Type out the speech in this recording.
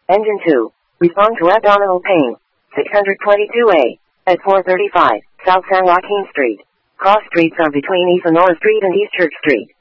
Engine 2. Respond to abdominal pain. 622A. At 435, South San Joaquin Street. Cross streets are between East Sonora Street and East Church Street.